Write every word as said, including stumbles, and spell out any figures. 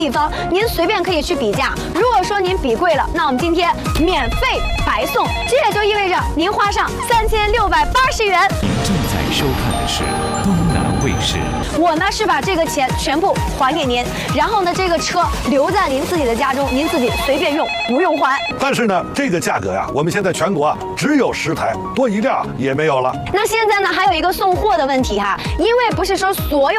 地方，您随便可以去比价。如果说您比贵了，那我们今天免费白送，这也就意味着您花上三千六百八十元。 您正在收看的是东南卫视。 我呢是把这个钱全部还给您，然后呢这个车留在您自己的家中，您自己随便用，不用还。 但是呢，这个价格呀，我们现在全国啊只有十台，多一辆也没有了。 那现在呢还有一个送货的问题哈，因为不是说所有